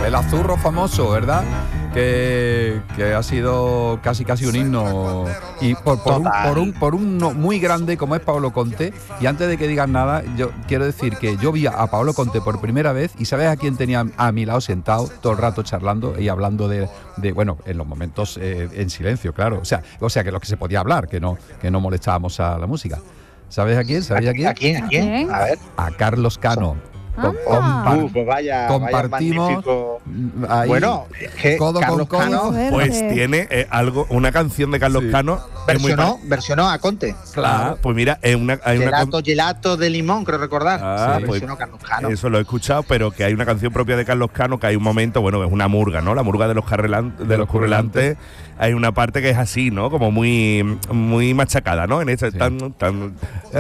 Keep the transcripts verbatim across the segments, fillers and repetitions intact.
el azurro famoso, ¿verdad? Que, que ha sido casi casi un himno y por, por, un, por un por un no muy grande como es Paolo Conte. Y antes de que digan nada, yo quiero decir que yo vi a Paolo Conte por primera vez y ¿sabes a quién tenía a mi lado sentado todo el rato charlando y hablando de, de bueno, en los momentos eh, en silencio, claro, o sea, o sea que lo que se podía hablar, que no que no molestábamos a la música. ¿Sabes a quién? ¿Sabéis a quién? ¿A quién? ¿A quién? A ver. A Carlos Cano. Com compar uh, pues vaya, compartimos vaya ahí, bueno, es que codo Carlos con codo. Cano, pues tiene eh, algo, una canción de Carlos sí. Cano versionó, versionó a Conte. Claro, ah, pues mira, es una, hay gelato, una gelato de limón, creo recordar. Ah, sí, pues, versionó Carlos Cano. Eso lo he escuchado, pero que hay una canción propia de Carlos Cano que hay un momento, bueno, es una murga, ¿no? La murga de los carrelan, de, de los currelantes. Hay una parte que es así, ¿no? Como muy muy machacada, ¿no? En ese sí. tan tan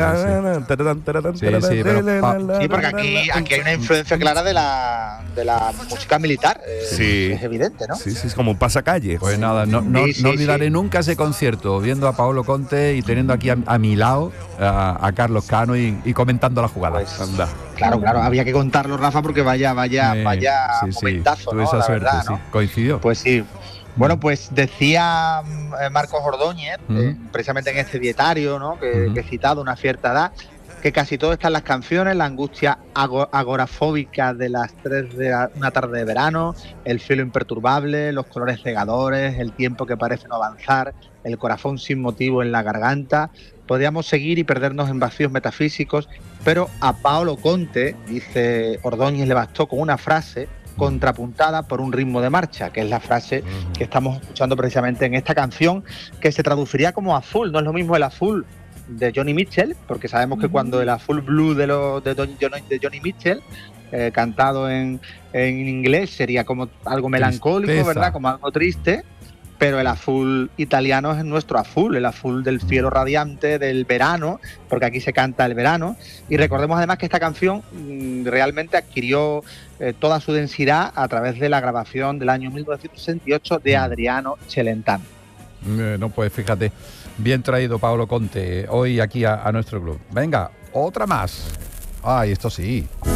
sí, sí, pero, sí, porque aquí, aquí hay una influencia clara de la de la música militar. Eh, sí. Es evidente, ¿no? Sí, sí, es como un pasacalle. Pues nada, no, no, sí, sí, no olvidaré sí. nunca ese concierto, viendo a Paolo Conte y teniendo aquí a, a mi lado a, a Carlos Cano y, y comentando la jugada. Pues, anda. Claro, claro, había que contarlo, Rafa, porque vaya, vaya, eh, vaya sí, momentazo, sí, ¿no? Esa la suerte, verdad, sí. ¿no? Coincidió. Pues sí. Bueno, pues decía eh, Marcos Ordóñez, uh-huh. eh, precisamente en este dietario, ¿no? que, uh-huh. que he citado, Una cierta edad, que casi todo está en las canciones, la angustia ag- agorafóbica de las tres de la, una tarde de verano, el cielo imperturbable, los colores cegadores, el tiempo que parece no avanzar, el corazón sin motivo en la garganta. Podríamos seguir y perdernos en vacíos metafísicos, pero a Paolo Conte, dice Ordóñez, le bastó con una frase contrapuntada por un ritmo de marcha, que es la frase uh-huh. que estamos escuchando precisamente en esta canción, que se traduciría como azul. No es lo mismo el azul de Johnny Mitchell, porque sabemos que cuando el azul blue de, los, de, Don, de Johnny Mitchell, eh, cantado en, en inglés, sería como algo melancólico, Tristeza. ¿verdad? Como algo triste. Pero el azul italiano es nuestro azul, el azul del cielo radiante, del verano, porque aquí se canta el verano. Y recordemos además que esta canción mmm, realmente adquirió eh, toda su densidad a través de la grabación del año mil novecientos sesenta y ocho de Adriano Celentano. Eh, no, pues fíjate, bien traído Paolo Conte hoy aquí a, a nuestro club. Venga, otra más. Ay, esto sí.